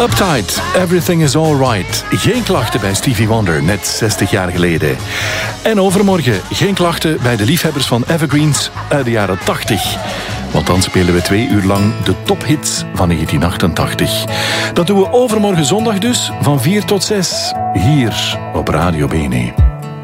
Uptight, Everything is Alright. Geen klachten bij Stevie Wonder, net 60 jaar geleden. En overmorgen geen klachten bij de liefhebbers van evergreens uit de jaren 80. Want dan spelen we 2 uur lang de tophits van 1988. Dat doen we overmorgen zondag dus, van 4 tot 6, hier op Radio BNE.